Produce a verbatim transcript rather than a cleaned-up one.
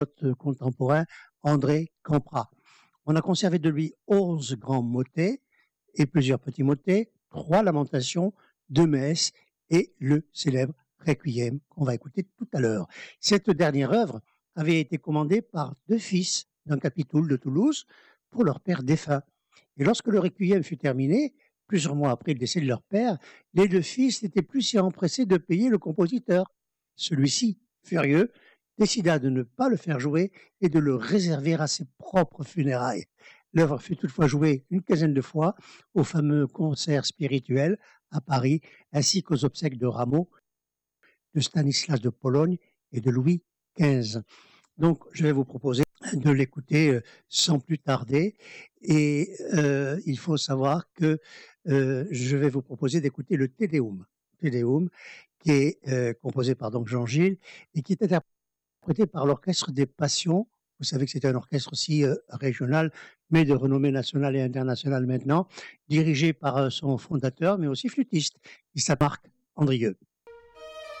contemporain André Campra. On a conservé de lui onze grands motets et plusieurs petits motets, trois lamentations, deux messes et le célèbre Requiem qu'on va écouter tout à l'heure. Cette dernière œuvre avait été commandée par deux fils d'un capitoul de Toulouse pour leur père défunt. Et lorsque le Requiem fut terminé, plusieurs mois après le décès de leur père, les deux fils n'étaient plus si empressés de payer le compositeur. Celui-ci, furieux, décida de ne pas le faire jouer et de le réserver à ses propres funérailles. L'œuvre fut toutefois jouée une quinzaine de fois au fameux concert spirituel à Paris, ainsi qu'aux obsèques de Rameau, de Stanislas de Pologne et de Louis quinze. Donc, je vais vous proposer de l'écouter sans plus tarder. Et euh, il faut savoir que euh, je vais vous proposer d'écouter le Te Deum, Te Deum, qui est euh, composé par donc Jean Gilles et qui est interprété par l'Orchestre des Passions. Vous savez que c'est un orchestre aussi euh, régional, mais de renommée nationale et internationale maintenant, dirigé par euh, son fondateur, mais aussi flûtiste, qui s'appelle Marc Andrieux.